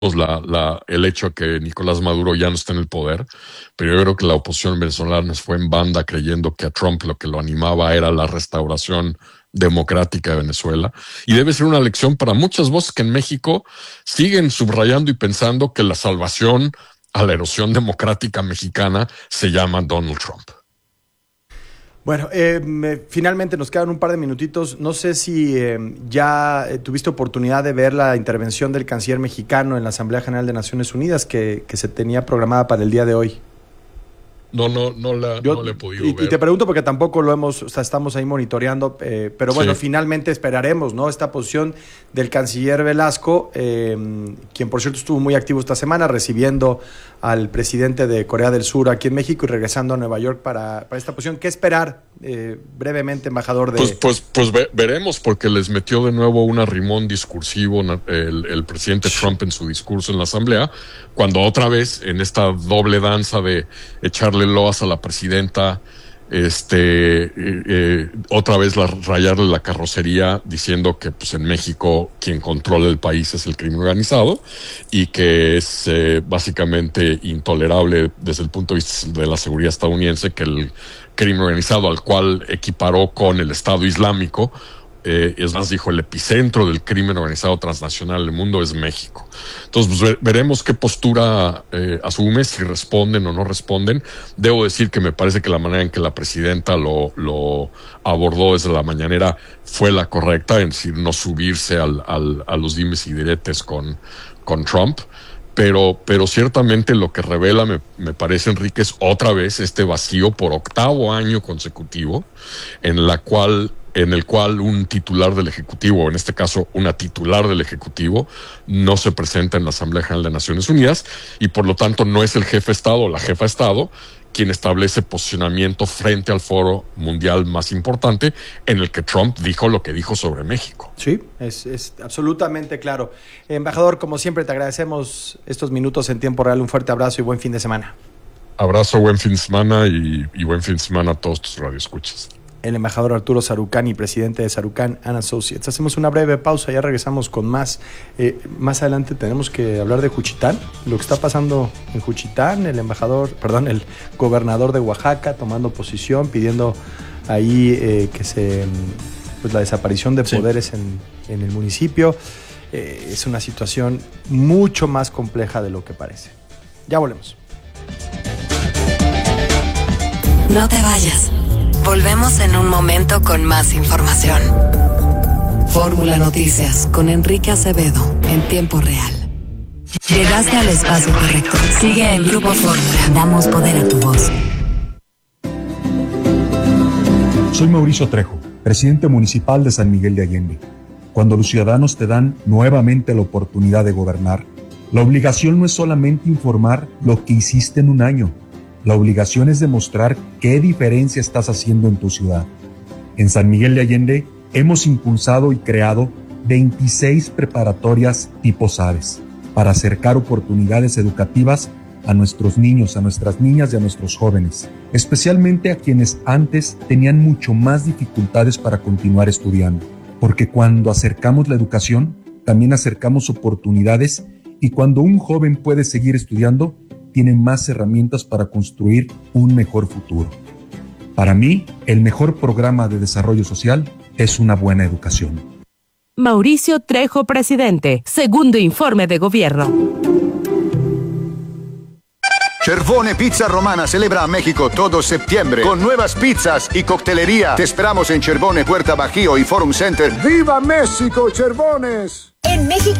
el hecho de que Nicolás Maduro ya no está en el poder, pero yo creo que la oposición venezolana fue en banda creyendo que a Trump lo que lo animaba era la restauración democrática de Venezuela, y debe ser una lección para muchas voces que en México siguen subrayando y pensando que la salvación a la erosión democrática mexicana se llama Donald Trump. Bueno, finalmente nos quedan un par de minutitos. No sé si ya tuviste oportunidad de ver la intervención del canciller mexicano en la Asamblea General de Naciones Unidas que se tenía programada para el día de hoy. No le he podido ver. Y te pregunto porque tampoco estamos ahí monitoreando, pero bueno, finalmente esperaremos, ¿no? Esta posición del canciller Velasco, quien por cierto estuvo muy activo esta semana recibiendo al presidente de Corea del Sur aquí en México y regresando a Nueva York para esta posición. ¿Qué esperar brevemente, embajador? Pues veremos, porque les metió de nuevo un arrimón discursivo el presidente Trump en su discurso en la Asamblea, cuando otra vez en esta doble danza de echarle loas a la presidenta, otra vez rayarle la carrocería diciendo que pues en México quien controla el país es el crimen organizado y que es básicamente intolerable desde el punto de vista de la seguridad estadounidense que el crimen organizado, al cual equiparó con el Estado Islámico, es más, dijo, el epicentro del crimen organizado transnacional del mundo es México. Entonces, pues, veremos qué postura asume, si responden o no responden. Debo decir que me parece que la manera en que la presidenta lo abordó desde la mañanera fue la correcta, es decir, no subirse a los dimes y diretes con Trump. Pero ciertamente lo que revela, me parece, Enrique, es otra vez este vacío por octavo año consecutivo en el cual un titular del Ejecutivo, o en este caso una titular del Ejecutivo, no se presenta en la Asamblea General de Naciones Unidas, y por lo tanto no es el jefe de Estado o la jefa de Estado quien establece posicionamiento frente al foro mundial más importante, en el que Trump dijo lo que dijo sobre México. Sí, es absolutamente claro. Embajador, como siempre, te agradecemos estos minutos en tiempo real. Un fuerte abrazo y buen fin de semana. Abrazo, buen fin de semana y buen fin de semana a todos tus radioescuchas. El embajador Arturo Sarucán, presidente de Sarucán & Associates. Hacemos una breve pausa, ya regresamos con más. Más adelante tenemos que hablar de Juchitán, lo que está pasando en Juchitán, el gobernador de Oaxaca tomando posición, pidiendo ahí la desaparición de poderes en el municipio. Es una situación mucho más compleja de lo que parece. Ya volvemos. No te vayas. Volvemos en un momento con más información. Fórmula Noticias con Enrique Acevedo en tiempo real. Llegaste al espacio correcto. Sigue en Grupo Fórmula. Damos poder a tu voz. Soy Mauricio Trejo, presidente municipal de San Miguel de Allende. Cuando los ciudadanos te dan nuevamente la oportunidad de gobernar, la obligación no es solamente informar lo que hiciste en un año. La obligación es demostrar qué diferencia estás haciendo en tu ciudad. En San Miguel de Allende hemos impulsado y creado 26 preparatorias tipo SADES para acercar oportunidades educativas a nuestros niños, a nuestras niñas y a nuestros jóvenes, especialmente a quienes antes tenían mucho más dificultades para continuar estudiando. Porque cuando acercamos la educación, también acercamos oportunidades, y cuando un joven puede seguir estudiando, tiene más herramientas para construir un mejor futuro. Para mí, el mejor programa de desarrollo social es una buena educación. Mauricio Trejo, presidente. Segundo informe de gobierno. Cervone Pizza Romana celebra a México todo septiembre con nuevas pizzas y coctelería. Te esperamos en Cervone, Puerta Bajío y Forum Center. ¡Viva México, Cervones! En México